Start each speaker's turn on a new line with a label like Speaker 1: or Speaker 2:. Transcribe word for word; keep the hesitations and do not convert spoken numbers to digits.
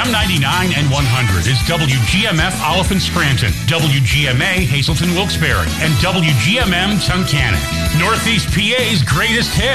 Speaker 1: M ninety-nine and one hundred is W G M F Oliphant Scranton, W G M A Hazelton Wilkes-Barre, and W G M M Tunkhannock. Northeast P A's greatest hit.